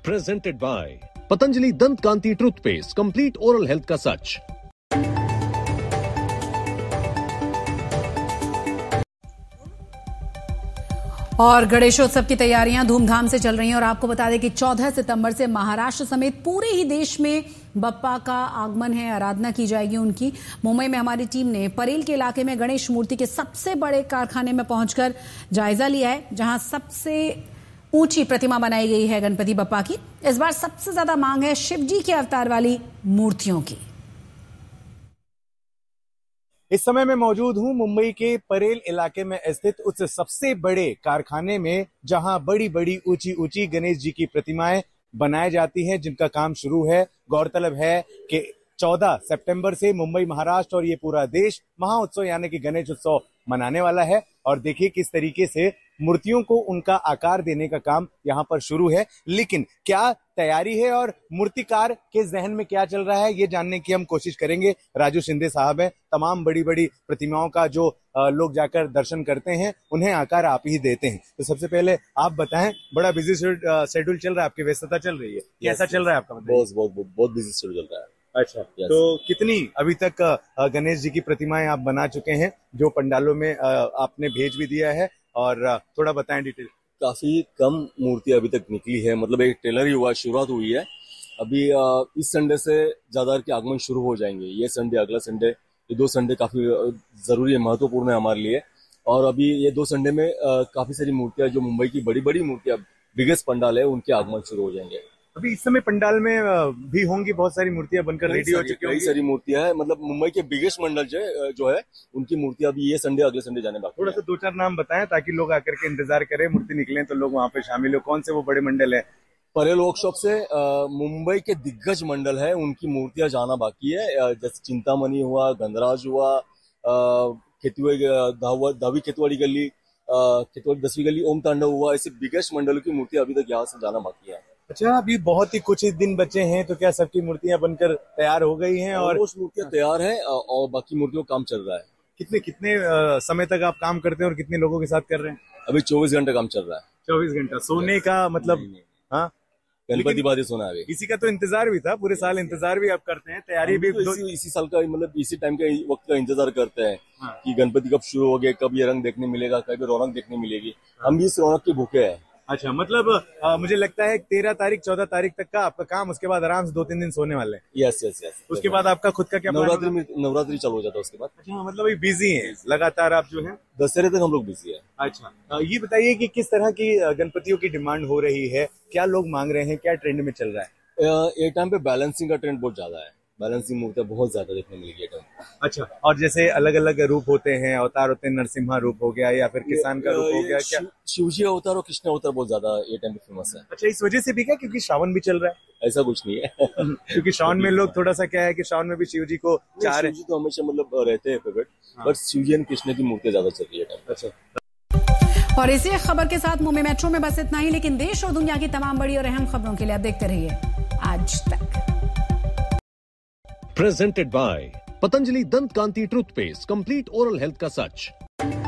Presented by Patanjali दंत कांति toothpaste, complete oral health का सच। और गणेशोत्सव की तैयारियां धूमधाम से चल रही हैं और आपको बता दें कि 14 सितंबर से महाराष्ट्र समेत पूरे ही देश में बप्पा का आगमन है, आराधना की जाएगी उनकी। मुंबई में हमारी टीम ने परेल के इलाके में गणेश मूर्ति के सबसे बड़े कारखाने में पहुंचकर जायजा लिया है, जहां सबसे ऊंची प्रतिमा बनाई गई है गणपति बप्पा की। इस बार सबसे ज्यादा मांग है शिवजी के अवतार वाली मूर्तियों की। इस समय मैं मौजूद हूं मुंबई के परेल इलाके में स्थित उस सबसे बड़े कारखाने में, जहां बड़ी बड़ी ऊंची ऊंची गणेश जी की प्रतिमाएं बनाई जाती हैं, जिनका काम शुरू है। गौरतलब है कि 14 सितंबर से मुंबई, महाराष्ट्र और ये पूरा देश महाउत्सव यानी कि गणेश उत्सव मनाने वाला है। और देखिए किस तरीके से मूर्तियों को उनका आकार देने का काम यहाँ पर शुरू है। लेकिन क्या तैयारी है और मूर्तिकार के जहन में क्या चल रहा है, ये जानने की हम कोशिश करेंगे। राजू शिंदे साहब हैं। तमाम बड़ी बड़ी प्रतिमाओं का जो लोग जाकर दर्शन करते हैं, उन्हें आकार आप ही देते हैं। तो सबसे पहले आप बताएं, बड़ा बिजी शेड्यूल चल रहा है, आपकी व्यस्तता चल रही है, कैसा चल रहा है आपका? बहुत बिजी शेड्यूल चल रहा है। अच्छा, तो कितनी अभी तक गणेश जी की प्रतिमाएं आप बना चुके हैं, जो पंडालों में आपने भेज भी दिया है? और थोड़ा बताएं डिटेल। काफी कम मूर्ति अभी तक निकली है, मतलब एक टेलर ही हुआ, शुरुआत हुई है। अभी इस संडे से ज्यादा के आगमन शुरू हो जाएंगे। ये संडे, अगला संडे, ये 2 संडे काफी जरूरी है, महत्वपूर्ण है हमारे लिए। और अभी ये 2 संडे में काफी सारी मूर्तियां, जो मुंबई की बड़ी बड़ी मूर्तियां, बिगेस्ट पंडाल है, उनके आगमन शुरू हो जाएंगे। अभी इस समय पंडाल में भी होंगी बहुत सारी मूर्तियां बनकर रेडी हो चुकी हैं। कई सारी मूर्तियां हैं, मतलब मुंबई के बिगेस्ट मंडल जो है उनकी मूर्तियां अभी ये संडे, अगले संडे जाने बाकी। थोड़ा सा 2-4 नाम बताएं ताकि लोग आकर के इंतजार करें, मूर्ति निकले तो लोग वहां पे शामिल हो। कौन से वो बड़े मंडल है? परेल वर्कशॉप से मुंबई के दिग्गज मंडल है, उनकी मूर्तियां जाना बाकी है। जैसे चिंतामणि हुआ, गंधराज हुआ, दावी खेतवाड़ी गली, 10वीं गली, ओम तांडव हुआ। ऐसे बिगेस्ट मंडलों की मूर्तियां अभी तक यहाँ से जाना बाकी है। अच्छा, अभी बहुत ही कुछ दिन बचे हैं, तो क्या सबकी मूर्तियां बनकर तैयार हो गई हैं? और उस मूर्तियां तैयार हैं और बाकी मूर्तियों का काम चल रहा है। कितने समय तक आप काम करते हैं और कितने लोगों के साथ कर रहे हैं? अभी 24 घंटे काम चल रहा है। 24 घंटा सोने का मतलब? हाँ, गणपति बाद सोना है। इसी का तो इंतजार भी था, पूरे साल इंतजार भी आप करते हैं, तैयारी भी इसी साल का, मतलब इसी टाइम के वक्त का इंतजार करते हैं। हाँ। कि गणपति कब शुरू हो गए, कब ये रंग देखने मिलेगा, कब ये रौनक देखने मिलेगी। हम भी इस रौनक के भूखे हैं। अच्छा, मतलब मुझे लगता है 13 तारीख 14 तारीख तक का आपका काम, उसके बाद आराम से 2-3 दिन सोने वाले हैं। यस। उसके बाद आपका खुद का क्या? नवरात्रि चालू हो जाता है उसके बाद। अच्छा, मतलब अभी बिजी हैं लगातार आप जो है? दशहरे तक हम लोग बिजी है। अच्छा, ये बताइए कि किस तरह की गणपतियों की डिमांड हो रही है, क्या लोग मांग रहे हैं, क्या ट्रेंड में चल रहा है? एक टाइम पे बैलेंसिंग का ट्रेंड बहुत ज्यादा है, बैलेंसिंग मूर्तियां बहुत ज्यादा देखने मिलेगी। अच्छा, और जैसे अलग अलग रूप होते हैं, अवतार होते हैं, नरसिम्हा रूप हो गया या फिर किसान का रूप हो गया, क्या शिवजी अवतार और कृष्ण अवतार बहुत ज्यादा ये टाइम पे फेमस है? अच्छा, इस वजह से भी क्या, क्योंकि श्रावण भी चल रहा है? ऐसा कुछ नहीं है। क्योंकि श्रावण में लोग थोड़ा सा क्या है कि श्रावण में भी शिव जी को चाह रहे हैं। शिवजी तो हमेशा मतलब रहते हैं फेवरेट, बट शिवजी और कृष्ण की मूर्तियां ज्यादा चल रही है। अच्छा, और इसी खबर के साथ मुंबई मेट्रो में बस इतना ही, लेकिन देश और दुनिया की तमाम बड़ी और अहम खबरों के लिए आप देखते रहिए आज तक। प्रेजेंटेड बाय पतंजलि दंत कांति टूथपेस्ट, कंप्लीट ओरल हेल्थ का सच।